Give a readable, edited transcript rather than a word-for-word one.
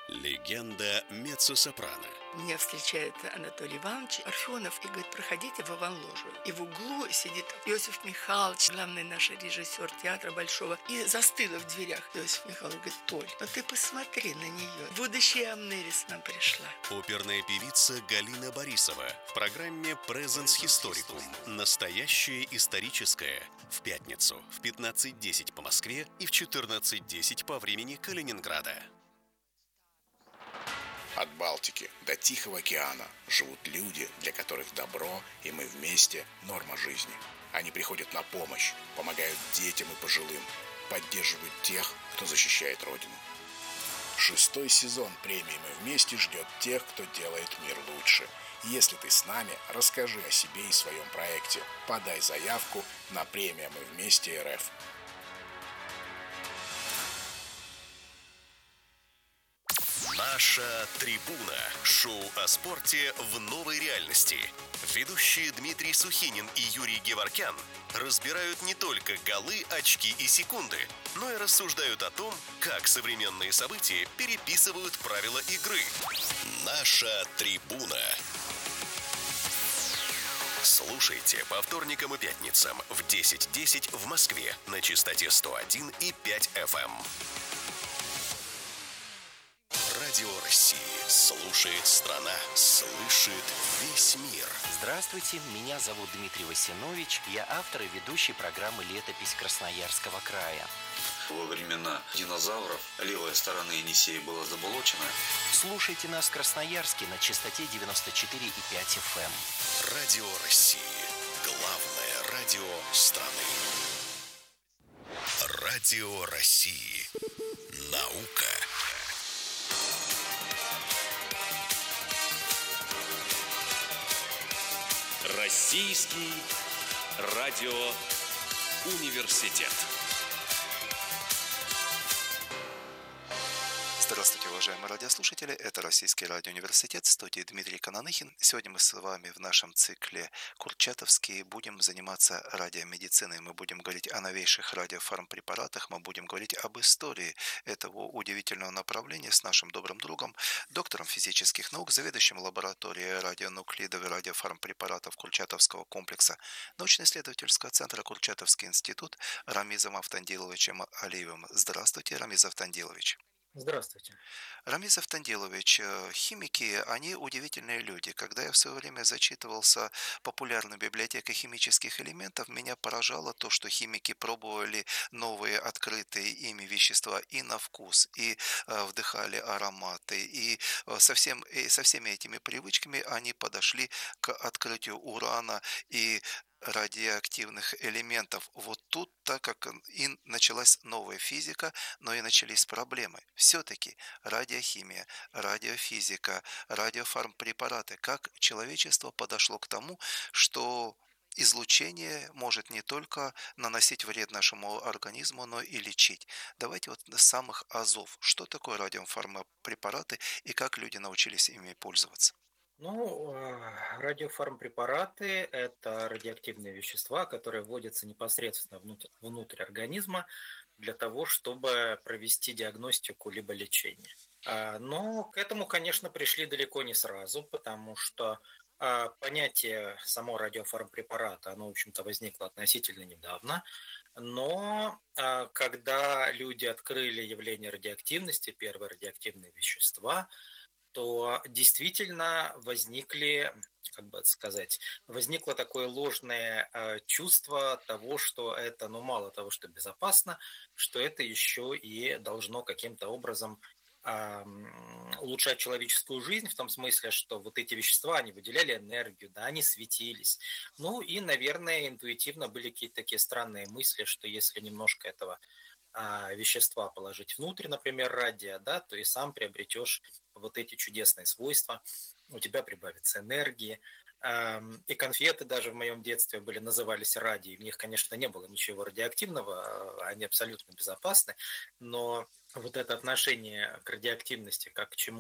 Легенда меццо-сопрано. Меня встречает Анатолий Иванович Парфенов и говорит: проходите в Иван-ложу. И в углу сидит Иосиф Михайлович, главный наш режиссер театра Большого, и застыла в дверях. Иосиф Михайлович говорит: Толь, ну ты посмотри на нее. Будущая Амнерис нам пришла. Оперная певица Галина Борисова в программе Presence Historicum. Настоящее историческое. В пятницу в 15:10 по Москве и в 14:10 по времени Калининграда. От Балтики до Тихого океана живут люди, для которых добро и мы вместе – норма жизни. Они приходят на помощь, помогают детям и пожилым, поддерживают тех, кто защищает Родину. 6-й сезон премии «Мы вместе» ждет тех, кто делает мир лучше. Если ты с нами, расскажи о себе и своем проекте. Подай заявку на премию «Мы вместе РФ». Наша трибуна. Шоу о спорте в новой реальности. Ведущие Дмитрий Сухинин и Юрий Геворкян разбирают не только голы, очки и секунды, но и рассуждают о том, как современные события переписывают правила игры. Наша трибуна. Слушайте по вторникам и пятницам в 10:10 в Москве на частоте 101,5 FM. Радио России. Слушает страна. Слышит весь мир. Здравствуйте, меня зовут Дмитрий Васинович. Я автор и ведущий программы «Летопись Красноярского края». Во времена динозавров левая сторона Енисея была заболочена. Слушайте нас в Красноярске на частоте 94,5 FM. Радио России. Главное радио страны. Радио России. Наука. Российский радиоуниверситет. Здравствуйте, уважаемые радиослушатели. Это Российский радиоуниверситет, в студии Дмитрий Кананыхин. Сегодня мы с вами в нашем цикле «Курчатовские» будем заниматься радиомедициной. Мы будем говорить о новейших радиофармпрепаратах, мы будем говорить об истории этого удивительного направления с нашим добрым другом, доктором физических наук, заведующим лабораторией радионуклидов и радиофармпрепаратов Курчатовского комплекса научно-исследовательского центра Курчатовский институт Рамизом Автандиловичем Алиевым. Здравствуйте, Рамиз Автандилович. Здравствуйте. Рамиз Автандилович, химики, они удивительные люди. Когда я в свое время зачитывался популярной библиотекой химических элементов, меня поражало то, что химики пробовали новые открытые ими вещества и на вкус, и вдыхали ароматы, и со всеми этими привычками они подошли к открытию урана и радиоактивных элементов. Вот тут, так как и началась новая физика, но и начались проблемы. Все-таки радиохимия, радиофизика, радиофармпрепараты, как человечество подошло к тому, что излучение может не только наносить вред нашему организму, но и лечить. Давайте вот с самых азов. Что такое радиофармпрепараты и как люди научились ими пользоваться? Радиофармпрепараты – это радиоактивные вещества, которые вводятся непосредственно внутрь организма для того, чтобы провести диагностику либо лечение. Но к этому, конечно, пришли далеко не сразу, потому что понятие само радиофармпрепарата, оно, в общем-то, возникло относительно недавно. Но когда люди открыли явление радиоактивности, первые радиоактивные вещества, то действительно возникло такое ложное чувство того, что это, мало того, что безопасно, что это еще и должно каким-то образом улучшать человеческую жизнь, в том смысле, что вот эти вещества, они выделяли энергию, да, они светились. И, наверное, интуитивно были какие-то такие странные мысли, что если немножко этого вещества положить внутрь, например, радия, да, то и сам приобретешь вот эти чудесные свойства, у тебя прибавится энергии. И конфеты даже в моем детстве назывались радий. В них, конечно, не было ничего радиоактивного, они абсолютно безопасны, но вот это отношение к радиоактивности как к чему